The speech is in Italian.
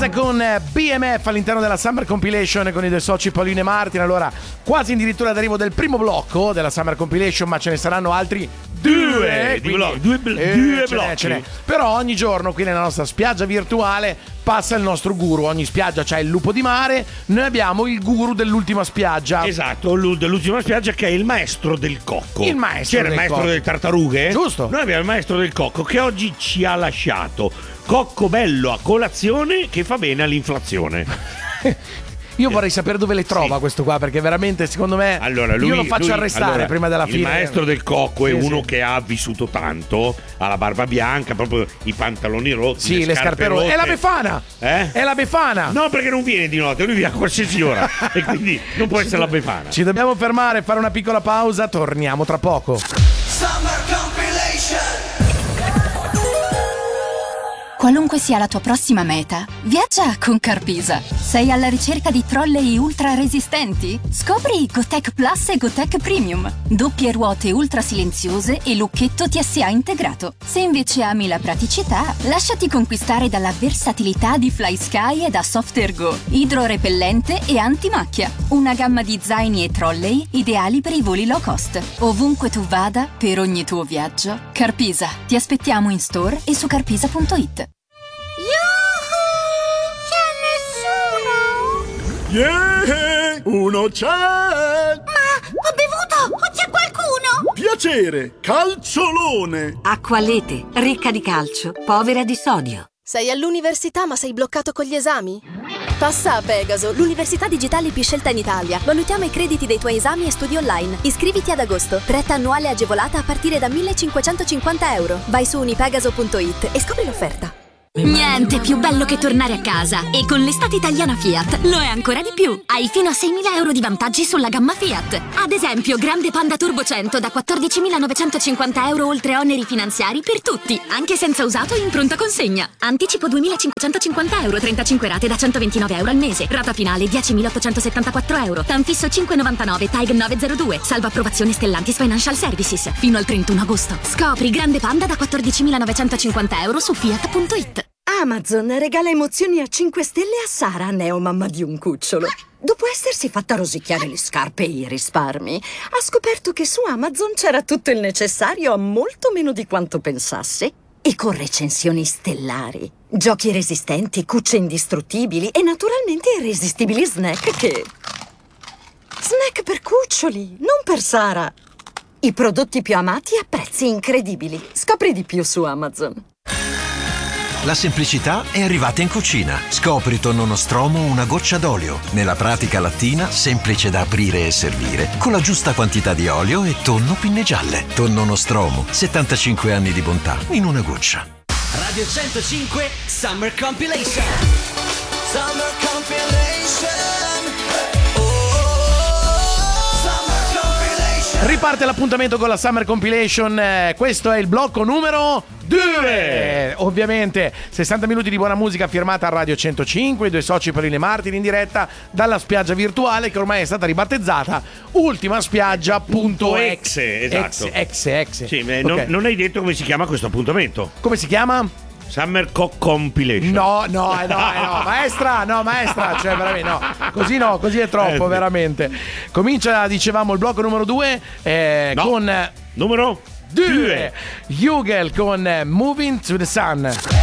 Carpisa con BMF all'interno della Summer Compilation con i due soci Paolino e Martin. Allora, quasi addirittura d'arrivo del primo blocco della Summer Compilation, ma ce ne saranno altri due blocchi. Però ogni giorno qui nella nostra spiaggia virtuale passa il nostro guru. Ogni spiaggia c'ha il lupo di mare. Noi abbiamo il guru dell'ultima spiaggia. Esatto, dell'ultima spiaggia, che è il maestro del cocco. Il maestro C'era il maestro delle tartarughe? Giusto. Noi abbiamo il maestro del cocco che oggi ci ha lasciato. Cocco bello a colazione che fa bene all'inflazione. Io vorrei sapere dove le trova questo qua, perché veramente secondo me io lo faccio arrestare prima della fine. Il maestro del cocco è uno che ha vissuto tanto, ha la barba bianca, proprio i pantaloni rotti, le scarpe rotte. È la Befana! È la Befana! No, perché non viene di notte, lui viene a qualsiasi ora e quindi non può essere la Befana. Ci dobbiamo fermare, fare una piccola pausa, torniamo tra poco. Summer Compilation. Qualunque sia la tua prossima meta, viaggia con Carpisa. Sei alla ricerca di trolley ultra resistenti? Scopri GoTech Plus e GoTech Premium. Doppie ruote ultra silenziose e lucchetto TSA integrato. Se invece ami la praticità, lasciati conquistare dalla versatilità di FlySky e da SoftAirGo. Idrorepellente e antimacchia. Una gamma di zaini e trolley ideali per i voli low cost. Ovunque tu vada, per ogni tuo viaggio, Carpisa. Ti aspettiamo in store e su carpisa.it. Yeah! Uno c'è! Ma ho bevuto! O c'è qualcuno? Piacere! Calciolone! Acqualete, ricca di calcio, povera di sodio. Sei all'università ma sei bloccato con gli esami? Passa a Pegaso, l'università digitale più scelta in Italia. Valutiamo i crediti dei tuoi esami e studi online. Iscriviti ad agosto. Retta annuale agevolata a partire da 1.550 euro. Vai su unipegaso.it e scopri l'offerta. Niente più bello che tornare a casa. E con l'estate italiana Fiat lo è ancora di più. Hai fino a 6.000 euro di vantaggi sulla gamma Fiat. Ad esempio, Grande Panda Turbo 100 da 14.950 euro oltre oneri finanziari per tutti, anche senza usato in pronta consegna. Anticipo 2.550 euro, 35 rate da 129 euro al mese. Rata finale 10.874 euro. Tanfisso 5,99, TAG 902. Salvo approvazione Stellantis Financial Services. Fino al 31 agosto. Scopri Grande Panda da 14.950 euro su Fiat.it. Amazon regala emozioni a 5 stelle a Sara, neomamma di un cucciolo. Dopo essersi fatta rosicchiare le scarpe e i risparmi, ha scoperto che su Amazon c'era tutto il necessario a molto meno di quanto pensasse. E con recensioni stellari, giochi resistenti, cucce indistruttibili e naturalmente irresistibili snack che... Snack per cuccioli, non per Sara. I prodotti più amati a prezzi incredibili. Scopri di più su Amazon. La semplicità è arrivata in cucina. Scopri tonno nostromo una goccia d'olio. Nella pratica lattina, semplice da aprire e servire, con la giusta quantità di olio e tonno pinne gialle. Tonno nostromo, 75 anni di bontà in una goccia. Radio 105 Summer Compilation. Summer Compilation. Riparte l'appuntamento con la Summer Compilation. Questo è il blocco numero 2. Ovviamente 60 minuti di buona musica firmata a Radio 105. I due soci Paolino e Martin in diretta dalla spiaggia virtuale che ormai è stata ribattezzata Ultima Spiaggia.exe. Esatto. Exe. Sì, Okay. non hai detto come si chiama questo appuntamento. Come si chiama? Summer Compilation. No, maestra, cioè veramente no, così è troppo, veramente. Comincia, dicevamo, il blocco numero 2 con numero 2 Hugel con Moving to the Sun.